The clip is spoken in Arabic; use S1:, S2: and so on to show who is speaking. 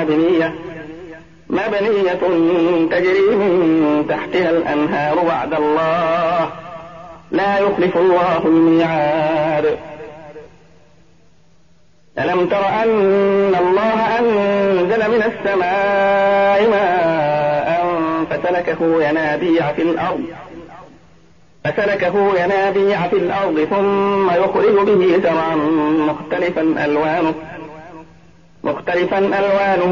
S1: مبنية تجري من تحتها الأنهار وعد الله لا يخلف الله الميعاد. ألم تر أن الله أنزل من السماء ماء فسلكه ينابيع في الأرض ثم يخرج به زرعا مختلفا ألوانه